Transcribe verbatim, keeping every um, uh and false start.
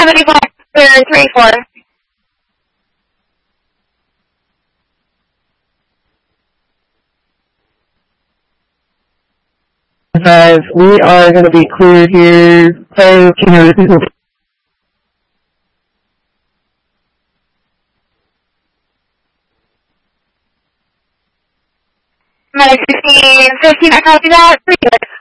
seventy-five, three four. Five, we are going to be cleared here. So, can you repeat the Medic sixteen, fifteen, I copy that.